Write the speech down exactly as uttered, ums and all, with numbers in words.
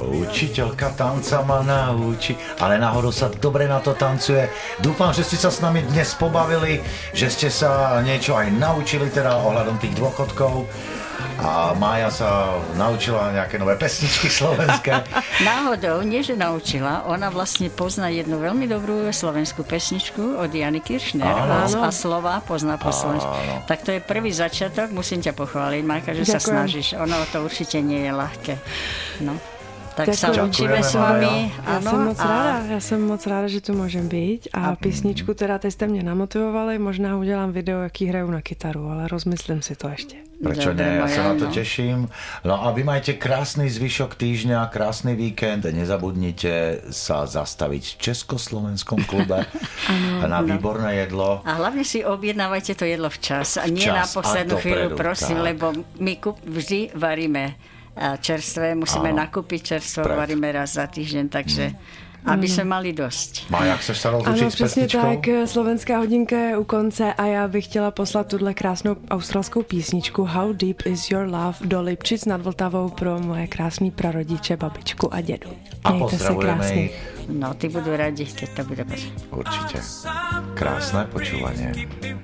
Učiteľka tanca ma naučí, ale náhodou sa dobre na to tancuje. Dúfam, že ste sa s nami dnes pobavili, že ste sa niečo aj naučili teda ohľadom tých dôchodkov. A Mája sa naučila nejaké nové pesničky slovenské. Náhodou, nie že naučila, ona vlastne pozná jednu veľmi dobrú slovenskú pesničku od Jany Kiršner a, a slova pozná po slovensku. Tak to je prvý začiatok, musím ťa pochváliť, Majka, že Ďakujem. Sa snažíš. Ono to určite nie je ľahké. No. Tak Ďakujem. Sa učíme s vami. Já jsem moc a... ráda, já jsem moc ráda, že tu můžem být a, a písničku teda teď jste mě namotivovali, možná udělám video, jaký hraju na kytaru, ale rozmyslím si to ještě. Prečo nie? Ja sa na to teším. No a vy majte krásny zvyšok týždňa, krásny víkend. Nezabudnite sa zastaviť v Československom klube ano, na výborné jedlo. A hlavne si objednávajte to jedlo včas. A nie na poslednú chvíľu, prosím, tak. Lebo my vždy varíme čerstvé, musíme ano, nakúpiť čerstvo, pred. Varíme raz za týždeň, takže... Hmm. Aby jsme mali dost. Maja, chceš se rozlučit ano, s přesně pesničkou? tak, slovenská hodinka je u konce a já bych chtěla poslat tuhle krásnou australskou písničku How Deep Is Your Love do Lipčic nad Vltavou pro moje krásný prarodiče, babičku a dědu. A pozdravujeme ich. No, ty budú radi, keď to bude. Určite. Krásne počúvanie.